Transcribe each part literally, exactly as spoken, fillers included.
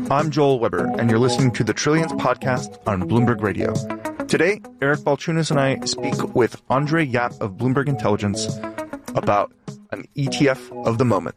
I'm Joel Weber, and you're listening to the Trillions podcast on Bloomberg Radio. Today, Eric Balchunas and I speak with Andre Yap of Bloomberg Intelligence about an E T F of the moment.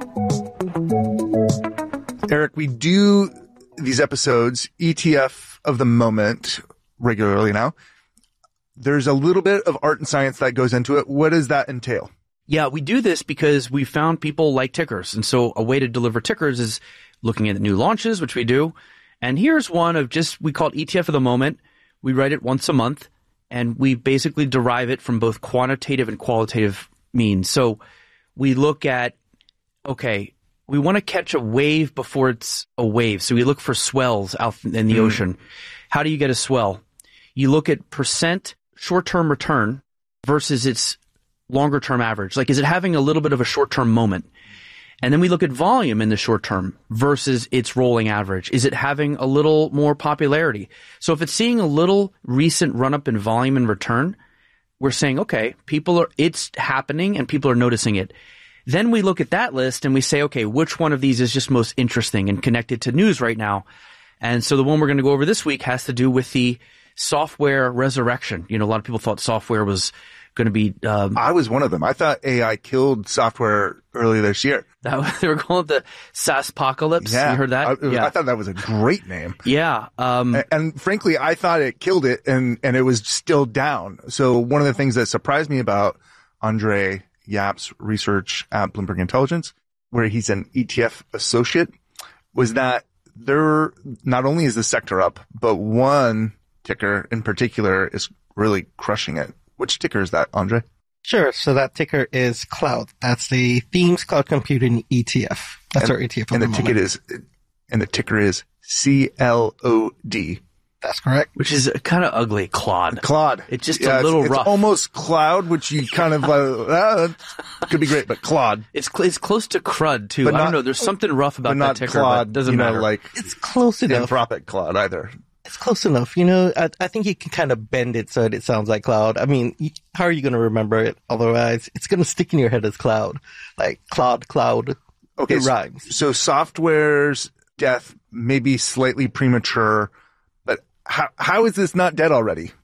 Eric, we do these episodes, E T F of the moment, regularly now. There's a little bit of art and science that goes into it. What does that entail? Yeah, we do this because we found people like tickers. And so a way to deliver tickers is looking at the new launches, which we do. And here's one of just, we call it E T F of the moment. We write it once a month, and we basically derive it from both quantitative and qualitative means. So we look at, okay, we want to catch a wave before it's a wave. So we look for swells out in the mm. ocean. How do you get a swell? You look at percent short-term return versus its longer-term average. Like, is it having a little bit of a short-term moment? And then we look at volume in the short term versus its rolling average. Is it having a little more popularity? So if it's seeing a little recent run-up in volume and return, we're saying, okay, people are, it's happening and people are noticing it. Then we look at that list and we say, okay, which one of these is just most interesting and connected to news right now? And so the one we're going to go over this week has to do with the software resurrection. You know, a lot of people thought software was going to be... Um, I was one of them. I thought A I killed software earlier this year. That, they were calling it the SaaSpocalypse. Yeah. You heard that? I, yeah. I thought that was a great name. Yeah. Um, and, and frankly, I thought it killed it and, and it was still down. So one of the things that surprised me about Andre Yap's research at Bloomberg Intelligence, where he's an E T F associate, was that there not only is the sector up, but one ticker in particular is really crushing it. Which ticker is that, Andre? Sure. So that ticker is Cloud. That's the Themes Cloud Computing E T F. That's and, our E T F. And the, the ticket is, and the ticker is C L O D. That's correct. Which is kind of ugly, Claude. Claude. It's just yeah, a little it's, rough. It's almost Cloud, which you kind of uh, uh, could be great, but Claude. It's cl- it's close to crud too. But I not, don't know. There's something rough about but not that ticker. Claude, but doesn't you know, matter. like it's close enough. Anthropic Claude either. It's close enough. You know, I, I think you can kind of bend it so that it sounds like Cloud. I mean, how are you going to remember it? Otherwise, it's going to stick in your head as Cloud. Like Cloud, Cloud. Okay, it rhymes. So, so software's death may be slightly premature, but how how is this not dead already?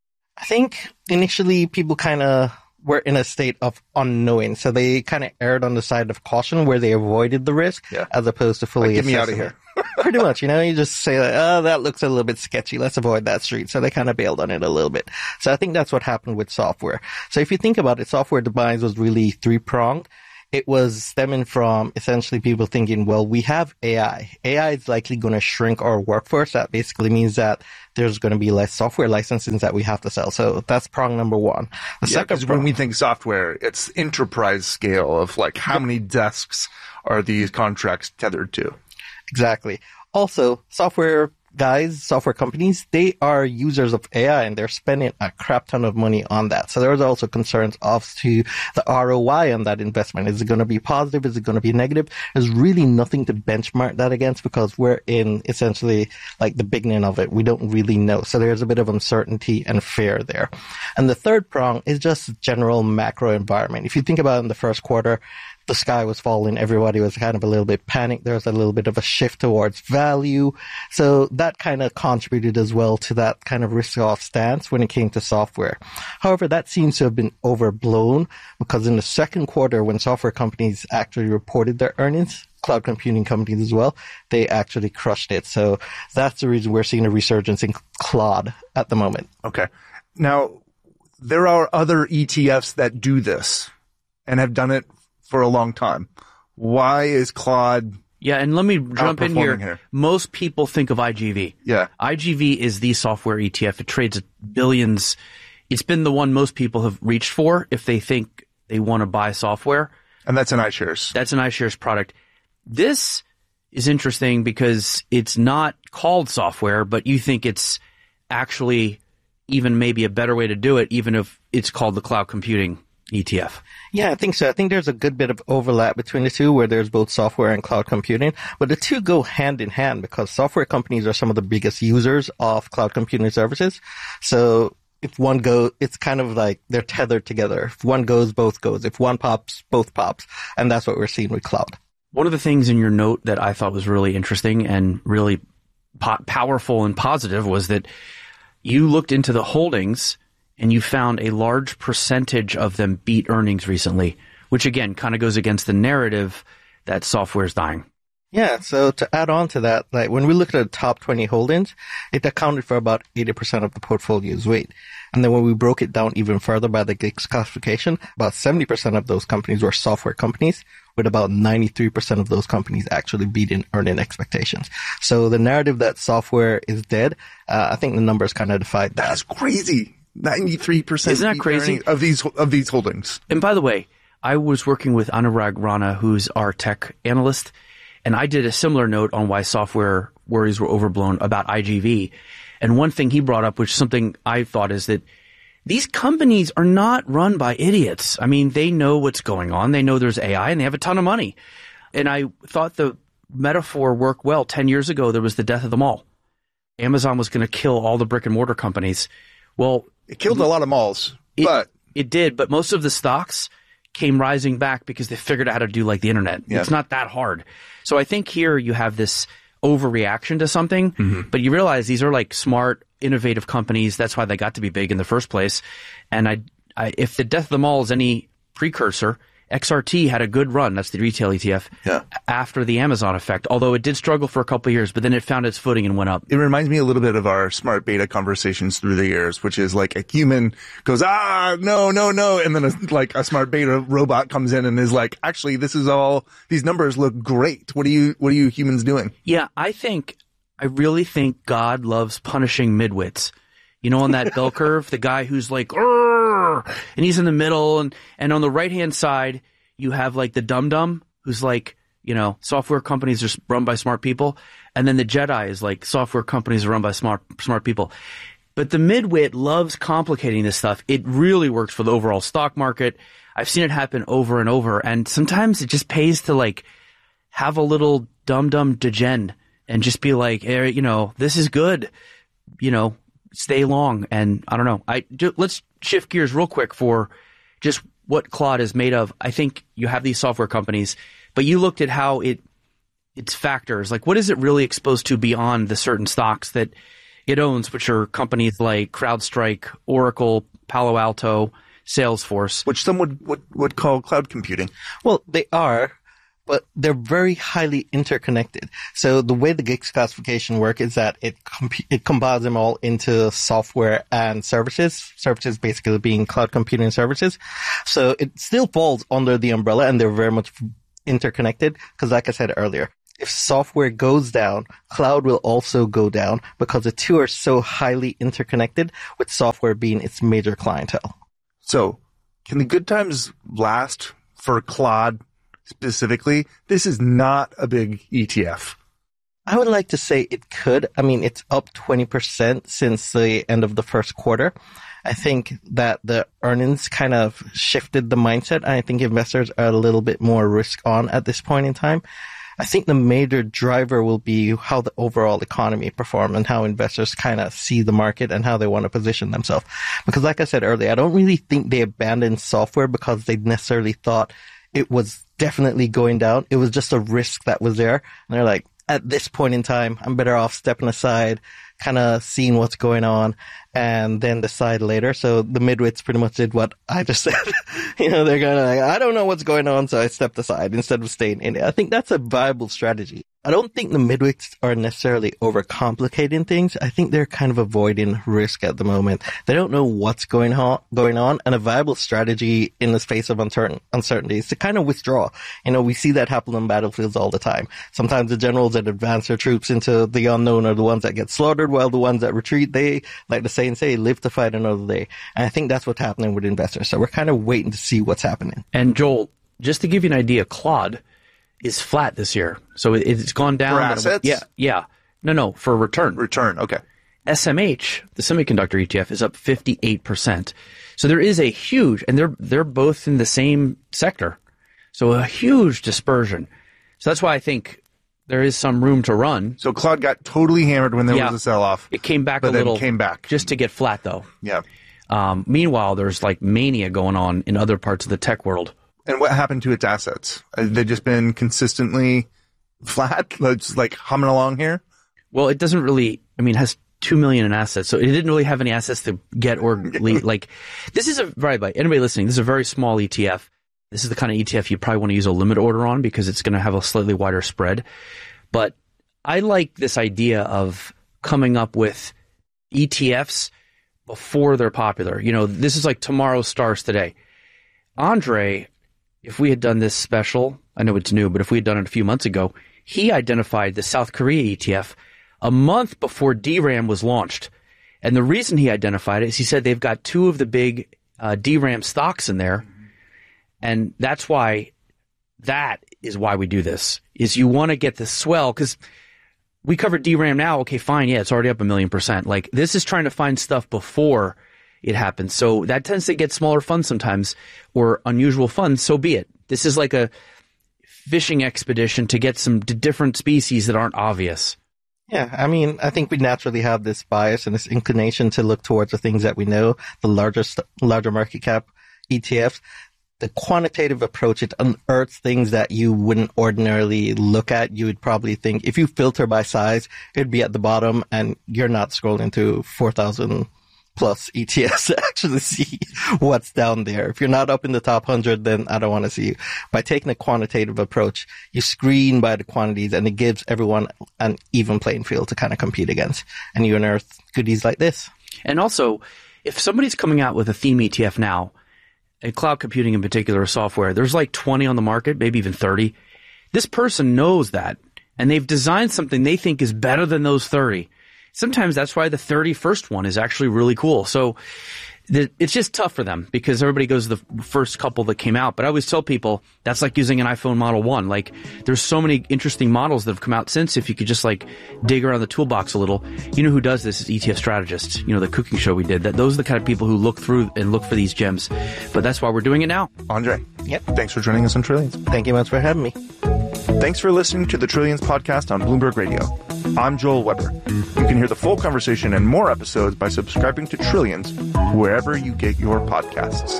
I think initially people kind of were in a state of unknowing. So they kind of erred on the side of caution where they avoided the risk yeah. as opposed to fully like, get me out of assessing here. Pretty much, you know, you just say, like, oh, that looks a little bit sketchy. Let's avoid that street. So they kind of bailed on it a little bit. So I think that's what happened with software. So if you think about it, software demise was really three-pronged. It was stemming from essentially people thinking, well, we have A I. A I is likely going to shrink our workforce. That basically means that there's going to be less software licenses that we have to sell. So that's prong number one. The yeah, second prong, when we think software, it's enterprise scale of like how many desks are these contracts tethered to? Exactly. Also, software guys, software companies, they are users of A I and they're spending a crap ton of money on that. So there's also concerns as to the R O I on that investment. Is it going to be positive? Is it going to be negative? There's really nothing to benchmark that against because we're in essentially like the beginning of it. We don't really know. So there's a bit of uncertainty and fear there. And the third prong is just general macro environment. If you think about it in the first quarter, the sky was falling. Everybody was kind of a little bit panicked. There was a little bit of a shift towards value. So that kind of contributed as well to that kind of risk-off stance when it came to software. However, that seems to have been overblown because in the second quarter, when software companies actually reported their earnings, cloud computing companies as well, they actually crushed it. So that's the reason we're seeing a resurgence in Claude at the moment. Okay. Now, there are other E T Fs that do this and have done it for a long time. Why is Claude Yeah, and let me jump in here. here. Most people think of I G V. Yeah. I G V is the software E T F. It trades at billions. It's been the one most people have reached for if they think they want to buy software. And that's an iShares. That's an iShares product. This is interesting because it's not called software, but you think it's actually even maybe a better way to do it, even if it's called the cloud computing E T F. Yeah, I think so. I think there's a good bit of overlap between the two where there's both software and cloud computing, but the two go hand in hand because software companies are some of the biggest users of cloud computing services. So if one goes, it's kind of like they're tethered together. If one goes, both goes. If one pops, both pops. And that's what we're seeing with cloud. One of the things in your note that I thought was really interesting and really po- powerful and positive was that you looked into the holdings and you found a large percentage of them beat earnings recently, which again kind of goes against the narrative that software is dying. Yeah, so to add on to that, like when we looked at the top twenty holdings, it accounted for about eighty percent of the portfolio's weight. And then when we broke it down even further by the GICS classification, about seventy percent of those companies were software companies, with about ninety-three percent of those companies actually beating earning expectations. So the narrative that software is dead, uh, I think the numbers kind of defied that. That's crazy. ninety-three percent Isn't that crazy? of these of these holdings. And by the way, I was working with Anurag Rana, who's our tech analyst, and I did a similar note on why software worries were overblown about I G V. And one thing he brought up, which is something I thought, is that these companies are not run by idiots. I mean, they know what's going on. They know there's A I and they have a ton of money. And I thought the metaphor worked well. Ten years ago, there was the death of the mall. Amazon was going to kill all the brick and mortar companies. Well, It killed a lot of malls, it, but it did. But most of the stocks came rising back because they figured out how to do like the internet. Yeah. It's not that hard. So I think here you have this overreaction to something, Mm-hmm. but you realize these are like smart, innovative companies. That's why they got to be big in the first place. And I, I if the death of the mall is any precursor, X R T had a good run. That's the retail E T F. Yeah. After the Amazon effect, although it did struggle for a couple of years, but then it found its footing and went up. it reminds me a little bit of our smart beta conversations through the years, which is like a human goes, ah, no, no, no. And then a, like a smart beta robot comes in and is like, actually, this is all, these numbers look great. What are you, what are you humans doing? Yeah, I think, I really think God loves punishing midwits. You know, on that bell curve, the guy who's like, "Arr!" and he's in the middle, and, and on the right-hand side, you have like the dum-dum, who's like, you know, software companies are run by smart people, and then the Jedi is like, software companies are run by smart smart people. But the midwit loves complicating this stuff. It really works for the overall stock market. I've seen it happen over and over, and sometimes it just pays to like have a little dum-dum degen and just be like, hey, you know, this is good, you know, stay long. And I don't know. I do, let's shift gears real quick for just what Claude is made of. I think you have these software companies, but you looked at how it its factors, like what is it really exposed to beyond the certain stocks that it owns, which are companies like CrowdStrike, Oracle, Palo Alto, Salesforce, Which some would, would, would call cloud computing. Well, they are, but they're very highly interconnected. So the way the GICS classification work is that it comp- it combines them all into software and services. Services basically being cloud computing services. So it still falls under the umbrella, and they're very much interconnected. Because, like I said earlier, if software goes down, cloud will also go down because the two are so highly interconnected, with software being its major clientele. So can the good times last for Claude specifically? This is not a big E T F. I would like to say it could. I mean, it's up twenty percent since the end of the first quarter. I think that the earnings kind of shifted the mindset, and I think investors are a little bit more risk on at this point in time. I think the major driver will be how the overall economy performs and how investors kind of see the market and how they want to position themselves. Because like I said earlier, I don't really think they abandoned software because they necessarily thought it was definitely going down. It was just a risk that was there. And they're like, at this point in time, I'm better off stepping aside, kind of seeing what's going on, and then decide later. So the midwits pretty much did what I just said. You know, they're kind of like, I don't know what's going on, so I stepped aside instead of staying in it. I think that's a viable strategy. I don't think the midwits are necessarily overcomplicating things. I think they're kind of avoiding risk at the moment. They don't know what's going on, going on, and a viable strategy in the face of uncertain, uncertainty is to kind of withdraw. You know, we see that happen on battlefields all the time. Sometimes the generals that advance their troops into the unknown are the ones that get slaughtered, while the ones that retreat, they, like the saying say, live to fight another day. And I think that's what's happening with investors. So we're kind of waiting to see what's happening. And Joel, just to give you an idea, Claude is flat this year. So it, it's gone down. For but- assets? Yeah. Yeah. No, no, for return. Return. Okay. S M H, the semiconductor E T F, is up fifty-eight percent. So there is a huge, and they're, they're both in the same sector. So a huge dispersion. So that's why I think there is some room to run. So Claude got totally hammered when there Yeah. was a sell-off. It came back but a then little. came back. Just to get flat, though. Yeah. Um, meanwhile, there's like mania going on in other parts of the tech world. And what happened to its assets? Uh, They've just been consistently flat, just like humming along here? Well, it doesn't really, I mean, it has two million in assets, so it didn't really have any assets to get or leave. Like, this is a, right, by anybody listening, this is a very small E T F. This is the kind of E T F you probably want to use a limit order on because it's going to have a slightly wider spread. But I like this idea of coming up with E T Fs before they're popular. You know, this is like tomorrow stars today. Andre, if we had done this special, I know it's new, but if we had done it a few months ago, he identified the South Korea E T F a month before D RAM was launched. And the reason he identified it is he said they've got two of the big uh, D RAM stocks in there. And that's why, that is why we do this, is you want to get the swell, because we covered D RAM now. Okay, fine. Yeah, it's already up a million percent. Like, this is trying to find stuff before it happens. So that tends to get smaller funds sometimes, or unusual funds. So be it. This is like a fishing expedition to get some different species that aren't obvious. Yeah, I mean, I think we naturally have this bias and this inclination to look towards the things that we know, the largest, larger market cap E T Fs. The quantitative approach, it unearths things that you wouldn't ordinarily look at. You would probably think, if you filter by size, it'd be at the bottom, and you're not scrolling through four thousand plus E T Fs to actually see what's down there. If you're not up in the top one hundred, then I don't want to see you. By taking a quantitative approach, you screen by the quantities, and it gives everyone an even playing field to kind of compete against. And you unearth goodies like this. And also, if somebody's coming out with a theme E T F now, and cloud computing in particular, software, there's like twenty on the market, maybe even thirty. This person knows that, and they've designed something they think is better than those thirty. Sometimes that's why the thirty-first one is actually really cool. So th- it's just tough for them because everybody goes to the first couple that came out. But I always tell people that's like using an iPhone Model one. Like, there's so many interesting models that have come out since. If you could just like dig around the toolbox a little. You know who does this is E T F Strategist. You know, the cooking show we did. That those are the kind of people who look through and look for these gems. But that's why we're doing it now. Andre, Yep. thanks for joining us on Trillions. Thank you much for having me. Thanks for listening to the Trillions podcast on Bloomberg Radio. I'm Joel Weber. You can hear the full conversation and more episodes by subscribing to Trillions wherever you get your podcasts.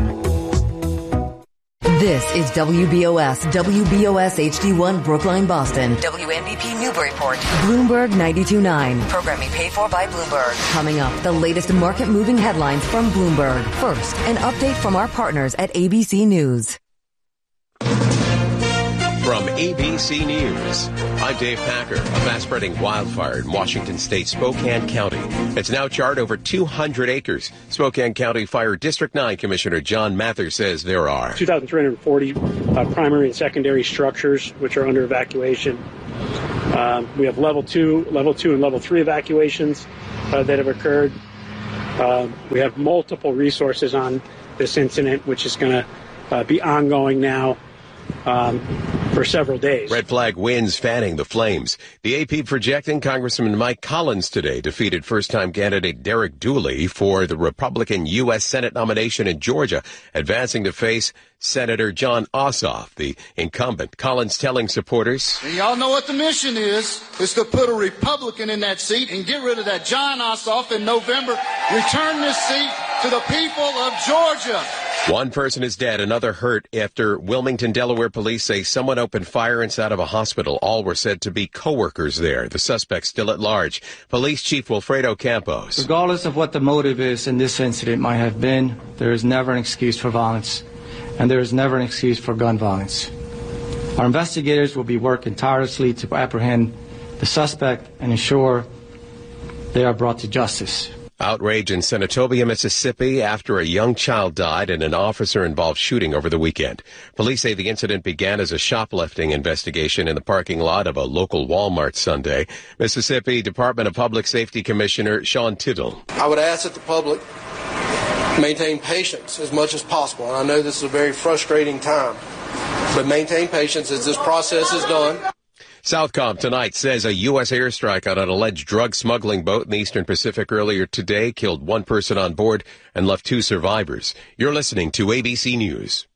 This is W B O S, W B O S H D one Brookline, Boston. W N B P Newburyport. Bloomberg ninety-two point nine. Programming paid for by Bloomberg. Coming up, the latest market-moving headlines from Bloomberg. First, an update from our partners at A B C News. From A B C News, I'm Dave Packer. A fast-spreading wildfire in Washington State, Spokane County. It's now charred over two hundred acres. Spokane County Fire District nine Commissioner John Mather says there are two thousand three hundred forty uh, primary and secondary structures which are under evacuation. Um, we have level two, level two, and level three evacuations uh, that have occurred. Uh, we have multiple resources on this incident, which is going to uh, be ongoing now. Um, for several days. Red flag winds fanning the flames. The A P projecting Congressman Mike Collins today defeated first-time candidate Derek Dooley for the Republican U S Senate nomination in Georgia, advancing to face Senator Jon Ossoff, the incumbent. Collins telling supporters, and y'all know what the mission is. It's to put a Republican in that seat and get rid of that Jon Ossoff in November. Return this seat to the people of Georgia. One person is dead, another hurt after Wilmington, Delaware police say someone opened fire inside of a hospital. All were said to be co-workers there. The suspect still at large. Police Chief Wilfredo Campos. Regardless of what the motive is in this incident might have been, there is never an excuse for violence, and there is never an excuse for gun violence. Our investigators will be working tirelessly to apprehend the suspect and ensure they are brought to justice. Outrage in Senatobia, Mississippi after a young child died in an officer-involved shooting over the weekend. Police say the incident began as a shoplifting investigation in the parking lot of a local Walmart Sunday. Mississippi Department of Public Safety Commissioner Sean Tittle. I would ask that the public maintain patience as much as possible. And I know this is a very frustrating time, but maintain patience as this process is done. Southcom tonight says a U S airstrike on an alleged drug smuggling boat in the Eastern Pacific earlier today killed one person on board and left two survivors. You're listening to A B C News.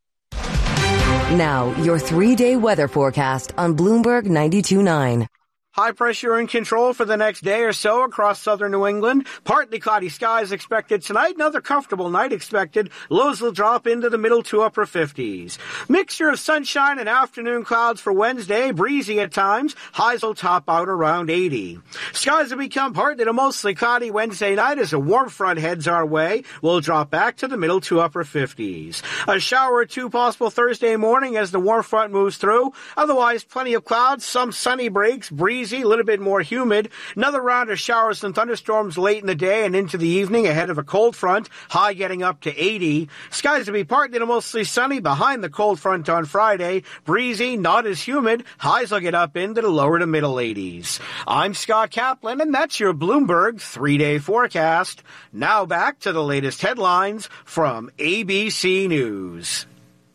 Now, your three-day weather forecast on Bloomberg ninety-two point nine. High pressure in control for the next day or so across southern New England. Partly cloudy skies expected tonight. Another comfortable night expected. Lows will drop into the middle to upper fifties. Mixture of sunshine and afternoon clouds for Wednesday. Breezy at times. Highs will top out around eighty. Skies will become partly to mostly cloudy Wednesday night as a warm front heads our way. We'll drop back to the middle to upper fifties. A shower or two possible Thursday morning as the warm front moves through. Otherwise, plenty of clouds, some sunny breaks, breezy. A little bit more humid. Another round of showers and thunderstorms late in the day and into the evening ahead of a cold front. High getting up to eighty. Skies will be partly to mostly sunny behind the cold front on Friday. Breezy, not as humid. Highs will get up into the lower to middle eighties. I'm Scott Kaplan, and that's your Bloomberg three-day forecast. Now back to the latest headlines from A B C News.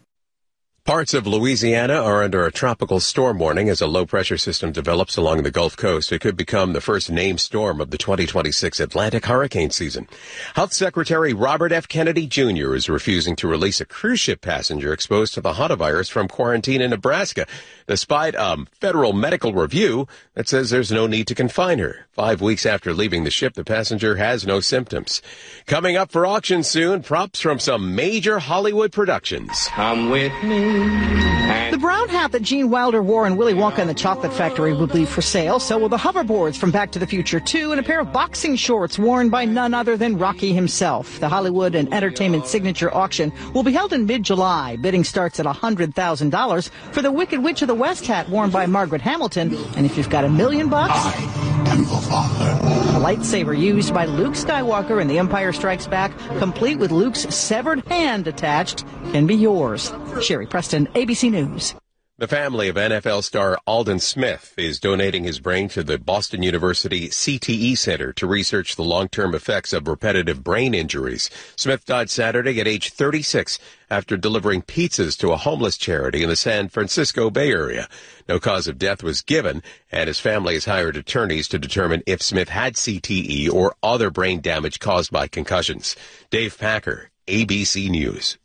Parts of Louisiana are under a tropical storm warning as a low-pressure system develops along the Gulf Coast. It could become the first named storm of the twenty twenty-six Atlantic hurricane season. Health Secretary Robert F. Kennedy Junior is refusing to release a cruise ship passenger exposed to the hantavirus from quarantine in Nebraska, despite a federal medical review that says there's no need to confine her. Five weeks after leaving the ship, the passenger has no symptoms. Coming up for auction soon, props from some major Hollywood productions. Come with me. The brown hat that Gene Wilder wore in Willy Wonka and the Chocolate Factory will be for sale. So will the hoverboards from Back to the Future two and a pair of boxing shorts worn by none other than Rocky himself. The Hollywood and Entertainment Signature Auction will be held in mid-July. Bidding starts at one hundred thousand dollars for the Wicked Witch of the West hat worn by Margaret Hamilton. And if you've got a million bucks, I am your father. A lightsaber used by Luke Skywalker in The Empire Strikes Back, complete with Luke's severed hand attached, can be yours. Sherry Preston, A B C News. The family of N F L star Aldon Smith is donating his brain to the Boston University C T E Center to research the long-term effects of repetitive brain injuries. Smith died Saturday at age thirty-six after delivering pizzas to a homeless charity in the San Francisco Bay Area. No cause of death was given, and his family has hired attorneys to determine if Smith had C T E or other brain damage caused by concussions. Dave Packer, A B C News.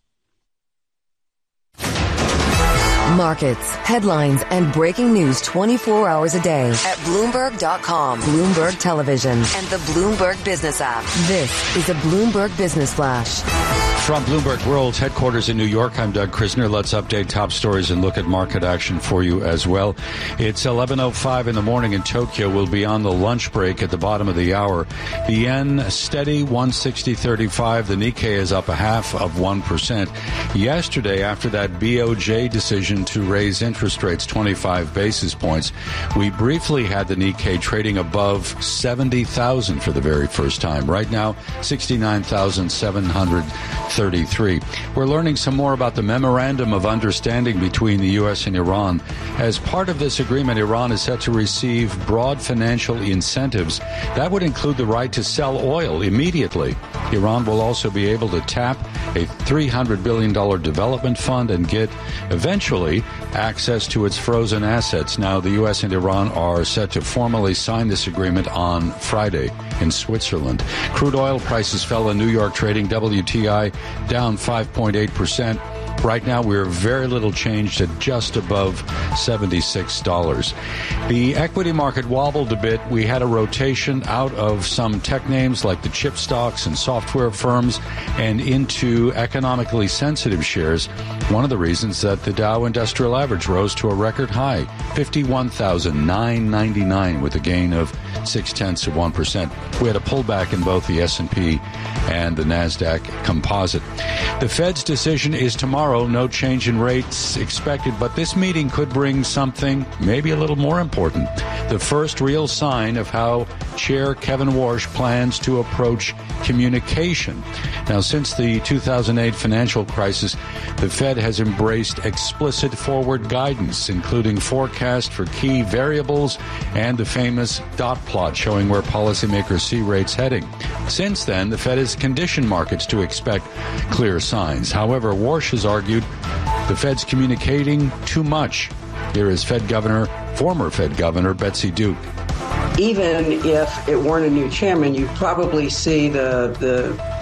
Markets, headlines, and breaking news twenty-four hours a day at Bloomberg dot com, Bloomberg Television, and the Bloomberg Business app. This is a Bloomberg Business Flash. From Bloomberg World's headquarters in New York, I'm Doug Krisner. Let's update top stories and look at market action for you as well. It's eleven oh five in the morning in Tokyo. We'll be on the lunch break at the bottom of the hour. The yen steady, one sixty thirty-five. The Nikkei is up a half of one percent. Yesterday, after that B O J decision to raise interest rates twenty-five basis points, we briefly had the Nikkei trading above seventy thousand for the very first time. Right now, sixty-nine thousand seven hundred thirty-three. We're learning some more about the Memorandum of Understanding between the U S and Iran. As part of this agreement, Iran is set to receive broad financial incentives. That would include the right to sell oil immediately. Iran will also be able to tap a three hundred billion dollars development fund and get, eventually, access to its frozen assets. Now, the U S and Iran are set to formally sign this agreement on Friday in Switzerland. Crude oil prices fell in New York, trading W T I down five point eight percent. Right now, we're very little changed at just above seventy-six dollars. The equity market wobbled a bit. We had a rotation out of some tech names like the chip stocks and software firms and into economically sensitive shares. One of the reasons that the Dow Industrial Average rose to a record high, fifty-one thousand nine hundred ninety-nine, with a gain of six-tenths of one percent. We had a pullback in both the S and P and the NASDAQ Composite. The Fed's decision is tomorrow. No change in rates expected, but this meeting could bring something maybe a little more important. The first real sign of how Chair Kevin Warsh plans to approach communication. Now, since the two thousand eight financial crisis, the Fed has embraced explicit forward guidance, including forecast for key variables and the famous dot plot showing where policymakers see rates heading. Since then, the Fed has conditioned markets to expect clear signs. However, Warsh has argued the Fed's communicating too much. Here is Fed Governor, former Fed Governor Betsy Duke. Even if it weren't a new chairman, you'd probably see the the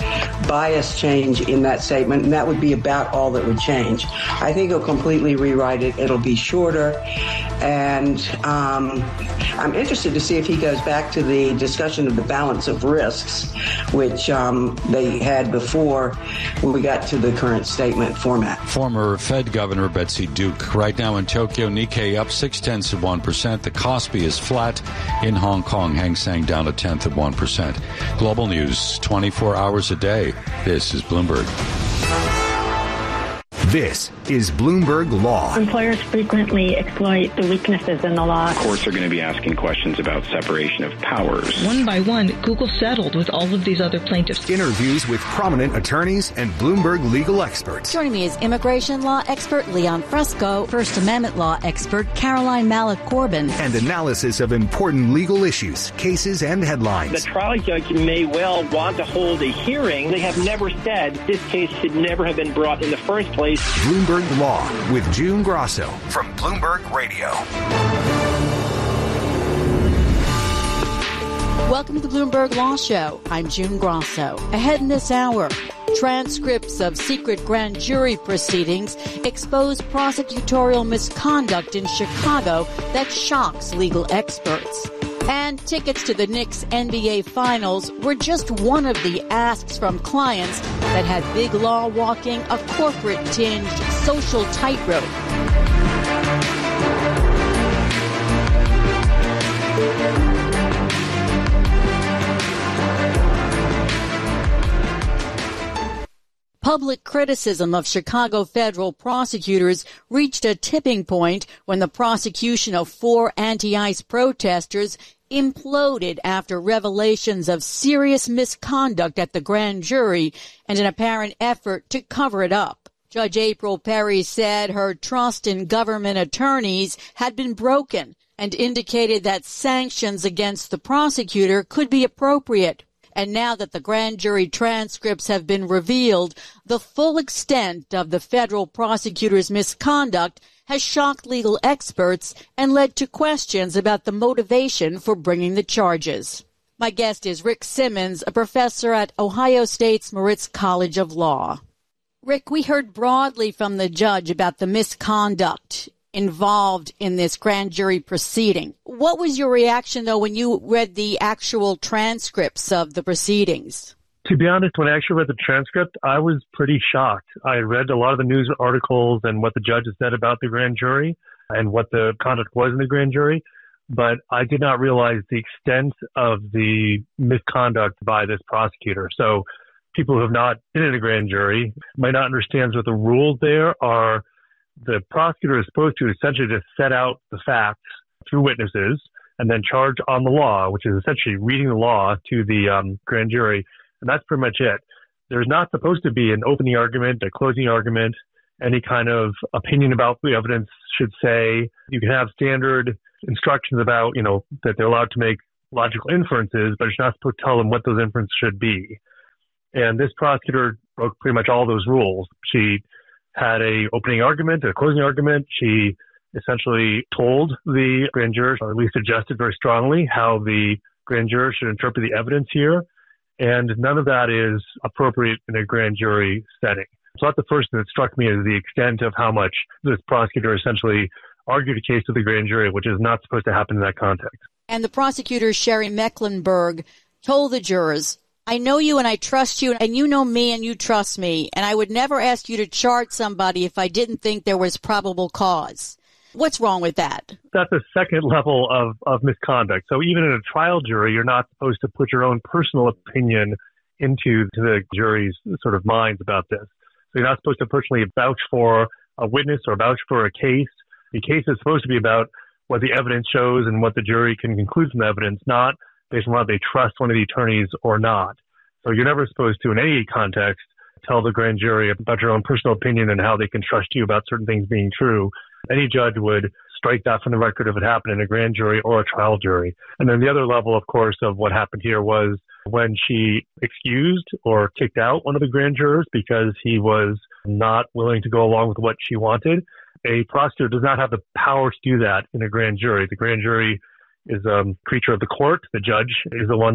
bias change in that statement, and that would be about all that would change. I think he'll completely rewrite it. It'll be shorter, and um, I'm interested to see if he goes back to the discussion of the balance of risks, which um, they had before when we got to the current statement format. Former Fed Governor Betsy Duke. Right now in Tokyo, Nikkei up six tenths of one percent. The Kospi is flat. In Hong Kong, Hang Seng down a tenth of one percent. Global news, twenty-four hours a day. This is Bloomberg. This is Bloomberg Law. Employers frequently exploit the weaknesses in the law. Courts are going to be asking questions about separation of powers. One by one, Google settled with all of these other plaintiffs. Interviews with prominent attorneys and Bloomberg legal experts. Joining me is immigration law expert Leon Fresco, First Amendment law expert Caroline Malik-Corbin, and analysis of important legal issues, cases, and headlines. The trial judge may well want to hold a hearing. They have never said this case should never have been brought in the first place. Bloomberg Law with June Grosso from Bloomberg Radio. Welcome to the Bloomberg Law Show. I'm June Grosso. Ahead in this hour, transcripts of secret grand jury proceedings expose prosecutorial misconduct in Chicago that shocks legal experts. And tickets to the Knicks N B A Finals were just one of the asks from clients that had big law walking a corporate-tinged social tightrope. Public criticism of Chicago federal prosecutors reached a tipping point when the prosecution of four anti-ICE protesters imploded after revelations of serious misconduct at the grand jury and an apparent effort to cover it up. Judge April Perry said her trust in government attorneys had been broken and indicated that sanctions against the prosecutor could be appropriate. And now that the grand jury transcripts have been revealed, the full extent of the federal prosecutor's misconduct has shocked legal experts and led to questions about the motivation for bringing the charges. My guest is Rick Simmons, a professor at Ohio State's Moritz College of Law. Rick, we heard broadly from the judge about the misconduct involved in this grand jury proceeding. What was your reaction, though, when you read the actual transcripts of the proceedings? To be honest, when I actually read the transcript, I was pretty shocked. I read a lot of the news articles and what the judge had said about the grand jury and what the conduct was in the grand jury, but I did not realize the extent of the misconduct by this prosecutor. So people who have not been in a grand jury might not understand what the rules there are. The prosecutor is supposed to essentially just set out the facts through witnesses and then charge on the law, which is essentially reading the law to the um, grand jury. And that's pretty much it. There's not supposed to be an opening argument, a closing argument, any kind of opinion about the evidence should say. You can have standard instructions about, you know, that they're allowed to make logical inferences, but you're not supposed to tell them what those inferences should be. And this prosecutor broke pretty much all those rules. She had a opening argument, a closing argument. She essentially told the grand jurors, or at least suggested very strongly, how the grand jurors should interpret the evidence here. And none of that is appropriate in a grand jury setting. So that's the first thing that struck me is the extent of how much this prosecutor essentially argued a case to the grand jury, which is not supposed to happen in that context. And the prosecutor, Sherry Mecklenburg, told the jurors, I know you and I trust you, and you know me and you trust me, and I would never ask you to charge somebody if I didn't think there was probable cause. What's wrong with that? That's a second level of, of misconduct. So even in a trial jury, you're not supposed to put your own personal opinion into the jury's sort of minds about this. So you're not supposed to personally vouch for a witness or vouch for a case. The case is supposed to be about what the evidence shows and what the jury can conclude from the evidence, not based on whether they trust one of the attorneys or not. So you're never supposed to, in any context, tell the grand jury about your own personal opinion and how they can trust you about certain things being true. Any judge would strike that from the record if it happened in a grand jury or a trial jury. And then the other level, of course, of what happened here was when she excused or kicked out one of the grand jurors because he was not willing to go along with what she wanted. A prosecutor does not have the power to do that in a grand jury. The grand jury is a creature of the court. The judge is the one that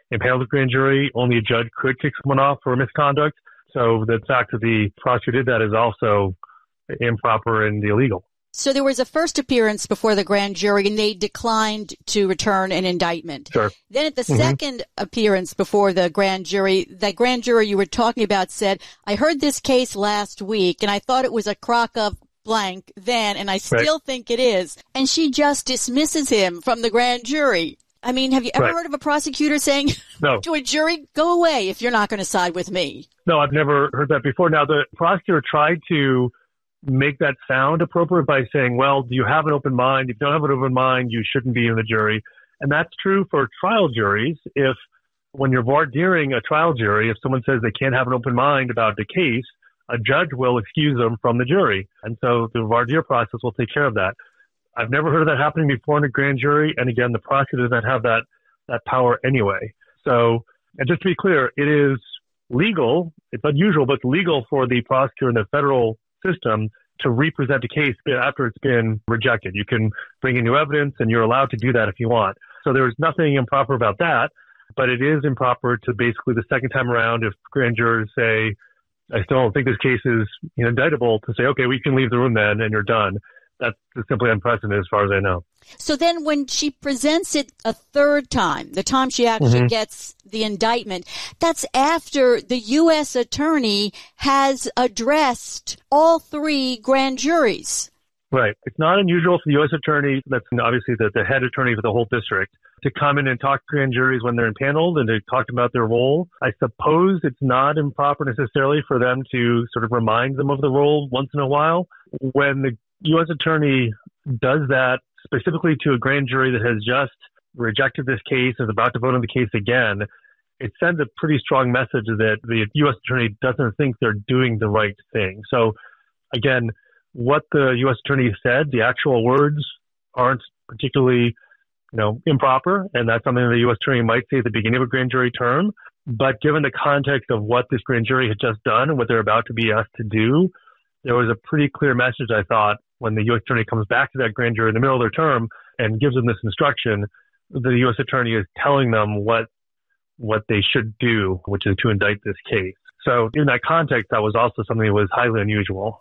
impaneled the grand jury, only a judge could kick someone off for misconduct. So the fact that the prosecutor did that is also improper and illegal. So there was a first appearance before the grand jury, and they declined to return an indictment. Sure. Then at the Mm-hmm. second appearance before the grand jury, that grand jury you were talking about said, I heard this case last week, and I thought it was a crock of blank then, and I still right. think it is. And she just dismisses him from the grand jury. I mean, have you ever right. heard of a prosecutor saying no. to a jury, go away if you're not going to side with me? No, I've never heard that before. Now, the prosecutor tried to make that sound appropriate by saying, well, do you have an open mind? If you don't have an open mind, you shouldn't be in the jury. And that's true for trial juries. If when you're voir direing a trial jury, if someone says they can't have an open mind about the case, a judge will excuse them from the jury. And so the voir dire process will take care of that. I've never heard of that happening before in a grand jury. And again, the prosecutor doesn't have that, that power anyway. So, and just to be clear, it is legal. It's unusual, but it's legal for the prosecutor in the federal system to represent a case after it's been rejected. You can bring in new evidence, and you're allowed to do that if you want. So there's nothing improper about that, but it is improper to basically the second time around, if grand jurors say, I still don't think this case is you know, indictable, to say, okay, we can leave the room then, and you're done. That's simply unprecedented as far as I know. So then when she presents it a third time, the time she actually Mm-hmm. gets the indictment, that's after the U S attorney has addressed all three grand juries. Right. It's not unusual for the U S attorney, that's obviously the, the head attorney for the whole district, to come in and talk to grand juries when they're impaneled and to talk about their role. I suppose it's not improper necessarily for them to sort of remind them of the role once in a while. When the U S attorney does that specifically to a grand jury that has just rejected this case, is about to vote on the case again, it sends a pretty strong message that the U S attorney doesn't think they're doing the right thing. So again, what the U S attorney said, the actual words aren't particularly, you know, improper, and that's something the U S attorney might say at the beginning of a grand jury term. But given the context of what this grand jury had just done and what they're about to be asked to do, there was a pretty clear message, I thought, when the U S attorney comes back to that grand jury in the middle of their term and gives them this instruction, the U S attorney is telling them what what they should do, which is to indict this case. So in that context, that was also something that was highly unusual.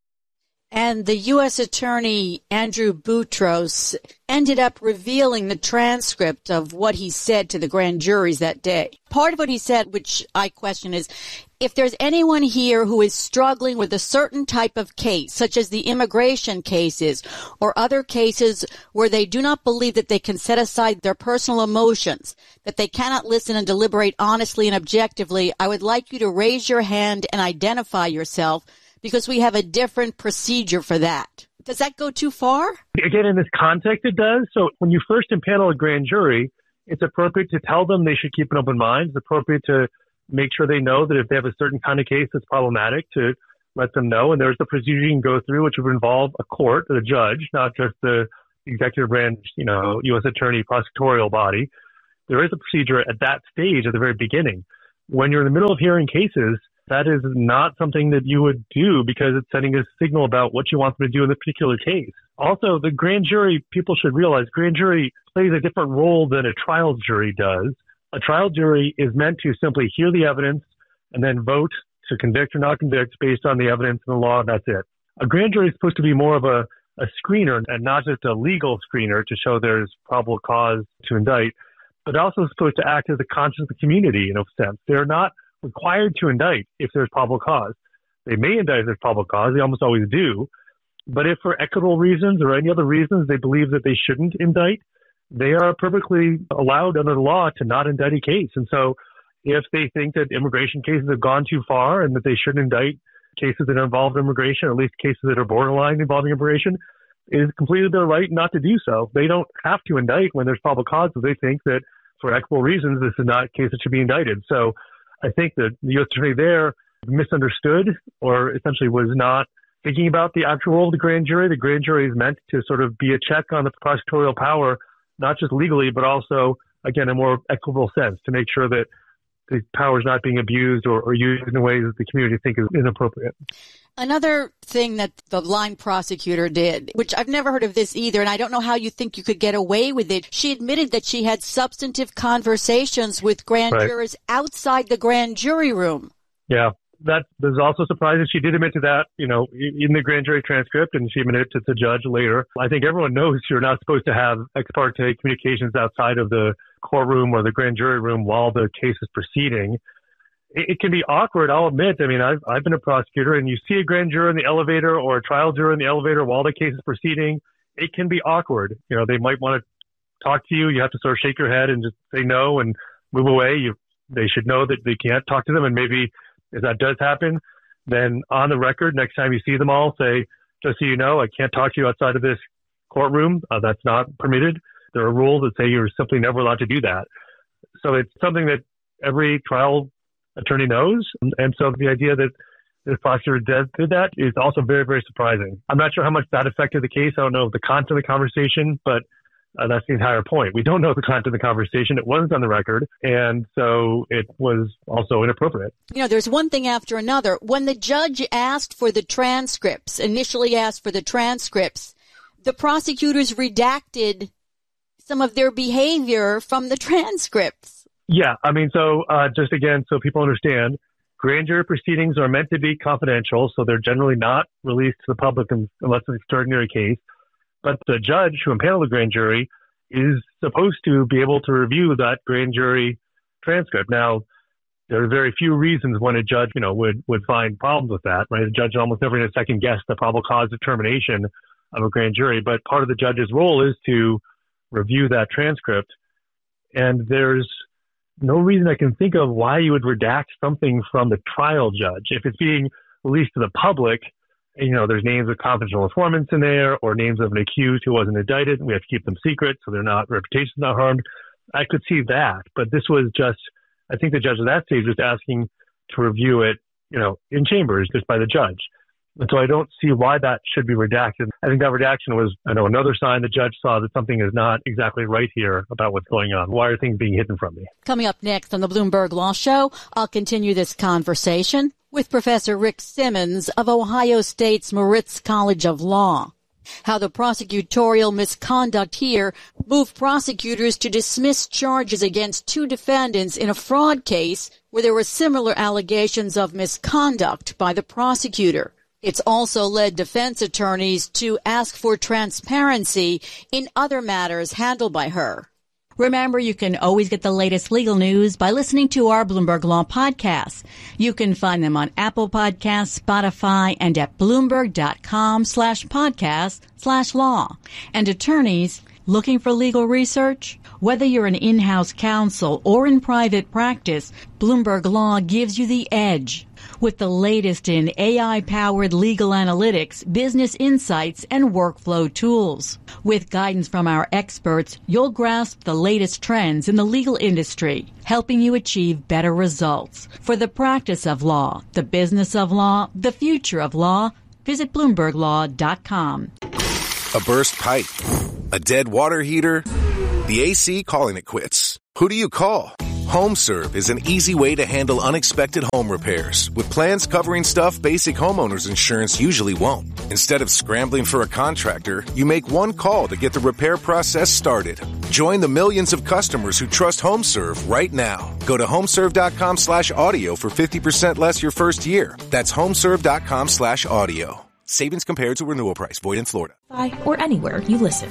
And the U S attorney, Andrew Boutros, ended up revealing the transcript of what he said to the grand juries that day. Part of what he said, which I question, is if there's anyone here who is struggling with a certain type of case, such as the immigration cases or other cases where they do not believe that they can set aside their personal emotions, that they cannot listen and deliberate honestly and objectively, I would like you to raise your hand and identify yourself, because we have a different procedure for that. Does that go too far? Again, in this context, it does. So when you first impanel a grand jury, it's appropriate to tell them they should keep an open mind. It's appropriate to make sure they know that if they have a certain kind of case that's problematic, to let them know. And there's the procedure you can go through, which would involve a court, a judge, not just the executive branch, you know, U S attorney prosecutorial body. There is a procedure at that stage at the very beginning. When you're in the middle of hearing cases, that is not something that you would do because it's sending a signal about what you want them to do in this particular case. Also, the grand jury, people should realize, grand jury plays a different role than a trial jury does. A trial jury is meant to simply hear the evidence and then vote to convict or not convict based on the evidence and the law, and that's it. A grand jury is supposed to be more of a, a screener and not just a legal screener to show there's probable cause to indict, but also supposed to act as a conscience of the community in a sense. They're not required to indict if there's probable cause. They may indict if there's probable cause. They almost always do. But if for equitable reasons or any other reasons they believe that they shouldn't indict, they are perfectly allowed under the law to not indict a case. And so if they think that immigration cases have gone too far and that they shouldn't indict cases that involve immigration, or at least cases that are borderline involving immigration, it is completely their right not to do so. They don't have to indict when there's probable cause if they think that for equitable reasons this is not a case that should be indicted. So I think that the U S attorney there misunderstood or essentially was not thinking about the actual role of the grand jury. The grand jury is meant to sort of be a check on the prosecutorial power, not just legally, but also, again, in a more equitable sense, to make sure that the power is not being abused or, or used in ways that the community think is inappropriate. Another thing that the line prosecutor did, which I've never heard of this either, and I don't know how you think you could get away with it. She admitted that she had substantive conversations with grand right. jurors outside the grand jury room. Yeah, that was also surprising. She did admit to that, you know, in the grand jury transcript, and she admitted to the judge later. I think everyone knows you're not supposed to have ex parte communications outside of the courtroom or the grand jury room while the case is proceeding. It, it can be awkward, I'll admit. I mean, I've, I've been a prosecutor, and you see a grand juror in the elevator or a trial juror in the elevator while the case is proceeding. It can be awkward. You know, they might want to talk to you. You have to sort of shake your head and just say no and move away. You, they should know that they can't talk to them, and maybe if that does happen, then on the record, next time you see them all, say, just so you know, I can't talk to you outside of this courtroom. Uh, that's not permitted. There are rules that say you're simply never allowed to do that. So it's something that every trial attorney knows. And so the idea that the prosecutor did, did that is also very, very surprising. I'm not sure how much that affected the case. I don't know the content of the conversation, but Uh, that's the entire point. We don't know the content of the conversation. It wasn't on the record. And so it was also inappropriate. You know, there's one thing after another. When the judge asked for the transcripts, initially asked for the transcripts, the prosecutors redacted some of their behavior from the transcripts. Yeah. I mean, so uh, just again, so people understand, grand jury proceedings are meant to be confidential. So they're generally not released to the public unless it's an extraordinary case. But the judge who impaneled the grand jury is supposed to be able to review that grand jury transcript. Now, there are very few reasons when a judge, you know, would, would find problems with that, right? A judge almost never going to second guess the probable cause determination of a grand jury. But part of the judge's role is to review that transcript. And there's no reason I can think of why you would redact something from the trial judge. If it's being released to the public, you know, there's names of confidential informants in there or names of an accused who wasn't indicted. We have to keep them secret so they're not, reputation's not harmed. I could see that, but this was just, I think the judge at that stage was asking to review it, you know, in chambers just by the judge. And so I don't see why that should be redacted. I think that redaction was, I know, another sign the judge saw that something is not exactly right here about what's going on. Why are things being hidden from me? Coming up next on the Bloomberg Law Show, I'll continue this conversation with Professor Rick Simmons of Ohio State's Moritz College of Law. How the prosecutorial misconduct here moved prosecutors to dismiss charges against two defendants in a fraud case where there were similar allegations of misconduct by the prosecutor. It's also led defense attorneys to ask for transparency in other matters handled by her. Remember, you can always get the latest legal news by listening to our Bloomberg Law podcasts. You can find them on Apple Podcasts, Spotify, and at Bloomberg.com slash podcast slash law. And attorneys looking for legal research? Whether you're an in-house counsel or in private practice, Bloomberg Law gives you the edge. With the latest in A I-powered legal analytics, business insights, and workflow tools. With guidance from our experts, you'll grasp the latest trends in the legal industry, helping you achieve better results. For the practice of law, the business of law, the future of law, visit Bloomberg Law dot com. A burst pipe, a dead water heater, the A C calling it quits. Who do you call? HomeServe is an easy way to handle unexpected home repairs with plans covering stuff basic homeowners insurance usually won't. Instead of scrambling for a contractor, you make one call to get the repair process started. Join the millions of customers who trust HomeServe right now. Go to homeserve.com slash audio for fifty percent less your first year. That's homeserve.com slash audio. Savings compared to renewal price. Void in Florida. Or anywhere you listen.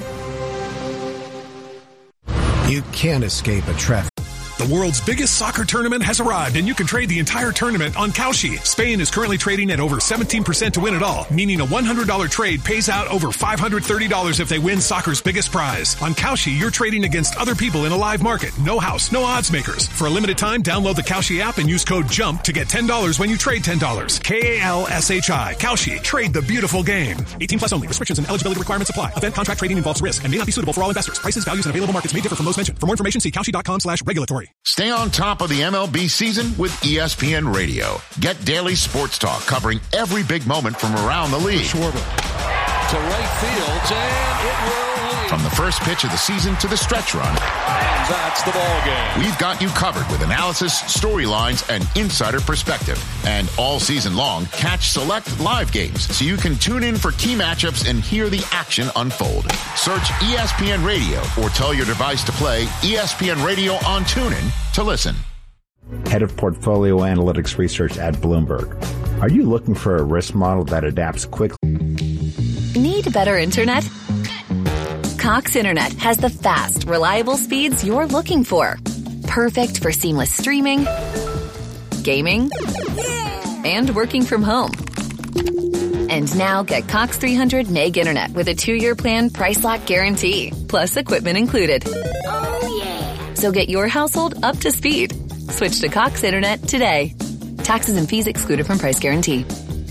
You can't escape a traffic. The world's biggest soccer tournament has arrived, and you can trade the entire tournament on Kalshi. Spain is currently trading at over seventeen percent to win it all, meaning a one hundred dollars trade pays out over five hundred thirty dollars if they win soccer's biggest prize. On Kalshi, you're trading against other people in a live market. No house, no odds makers. For a limited time, download the Kalshi app and use code JUMP to get ten dollars when you trade ten dollars. K A L S H I. Kalshi. Trade the beautiful game. eighteen plus only. Restrictions and eligibility requirements apply. Event contract trading involves risk and may not be suitable for all investors. Prices, values, and available markets may differ from those mentioned. For more information, see Kalshi.com slash regulatory. Stay on top of the M L B season with E S P N Radio. Get daily sports talk covering every big moment from around the league. Schwarber to right field, and it will leave. From the first pitch of the season to the stretch run. And that's the ball game. We've got you covered with analysis, storylines, and insider perspective. And all season long, catch select live games so you can tune in for key matchups and hear the action unfold. Search E S P N Radio or tell your device to play E S P N Radio on TuneIn to listen. Head of Portfolio Analytics Research at Bloomberg. Are you looking for a risk model that adapts quickly? Need better internet? Cox Internet has the fast, reliable speeds you're looking for. Perfect for seamless streaming, gaming, and working from home. And now get Cox three hundred meg internet with a two-year plan price lock guarantee, plus equipment included. Oh, yeah. So get your household up to speed. Switch to Cox Internet today. Taxes and fees excluded from price guarantee.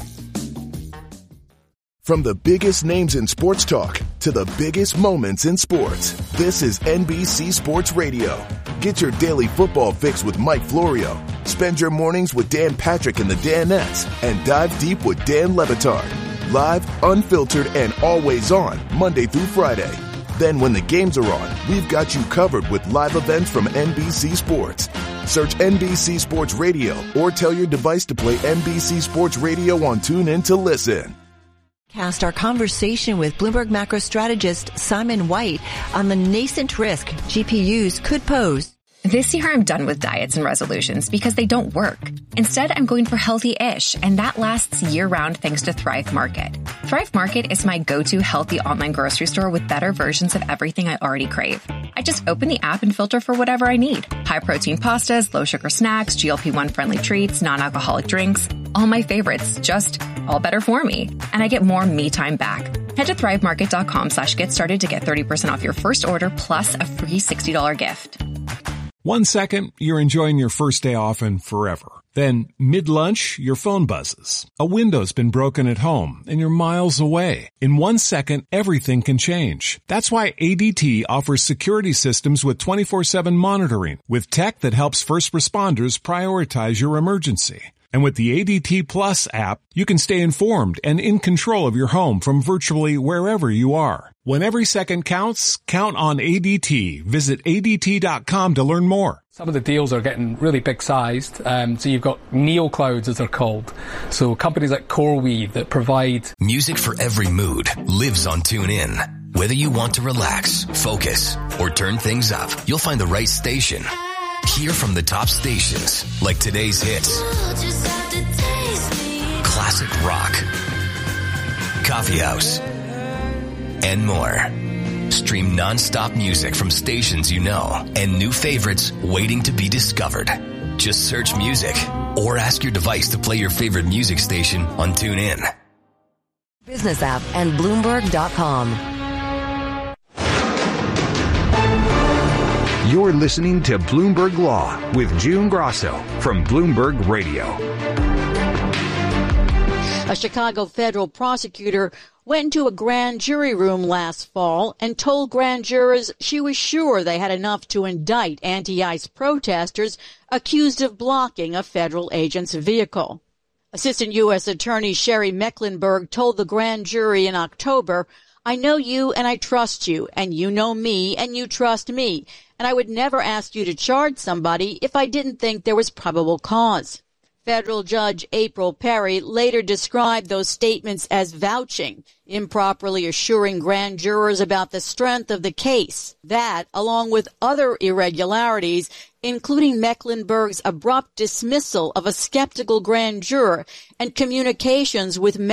From the biggest names in sports talk to the biggest moments in sports, this is N B C Sports Radio. Get your daily football fix with Mike Florio. Spend your mornings with Dan Patrick and the Danettes, and dive deep with Dan Le Batard. Live, unfiltered, and always on, Monday through Friday. Then when the games are on, we've got you covered with live events from N B C Sports. Search N B C Sports Radio or tell your device to play N B C Sports Radio on TuneIn to listen. Cast our conversation with Bloomberg macro strategist Simon White on the nascent risk G P Us could pose. This year I'm done with diets and resolutions because they don't work. Instead, I'm going for healthy-ish, and that lasts year-round thanks to Thrive Market. Thrive Market is my go-to healthy online grocery store with better versions of everything I already crave. I just open the app and filter for whatever I need. High-protein pastas, low-sugar snacks, G L P one friendly treats, non-alcoholic drinks. All my favorites, just all better for me. And I get more me time back. Head to thrivemarket.com slash get started to get thirty percent off your first order plus a free sixty dollars gift. One second, you're enjoying your first day off and forever. Then, mid-lunch, your phone buzzes. A window's been broken at home, and you're miles away. In one second, everything can change. That's why A D T offers security systems with twenty-four seven monitoring, with tech that helps first responders prioritize your emergency. And with the A D T Plus app, you can stay informed and in control of your home from virtually wherever you are. When every second counts, count on A D T. Visit A D T dot com to learn more. Some of the deals are getting really big sized. Um, so you've got neoclouds, as they're called. So companies like CoreWeave that provide music for every mood lives on TuneIn. Whether you want to relax, focus, or turn things up, you'll find the right station. Hear from the top stations like today's hits, classic rock, coffee house, and more. Stream non-stop music from stations you know and new favorites waiting to be discovered. Just search music or ask your device to play your favorite music station on TuneIn. Business app and Bloomberg dot com. You're listening to Bloomberg Law with June Grosso from Bloomberg Radio. A Chicago federal prosecutor went to a grand jury room last fall and told grand jurors she was sure they had enough to indict anti-ICE protesters accused of blocking a federal agent's vehicle. Assistant U S Attorney Sherry Mecklenburg told the grand jury in October, "I know you and I trust you, and you know me and you trust me, and I would never ask you to charge somebody if I didn't think there was probable cause." Federal Judge April Perry later described those statements as vouching, improperly assuring grand jurors about the strength of the case. That, along with other irregularities, including Mecklenburg's abrupt dismissal of a skeptical grand juror and communications with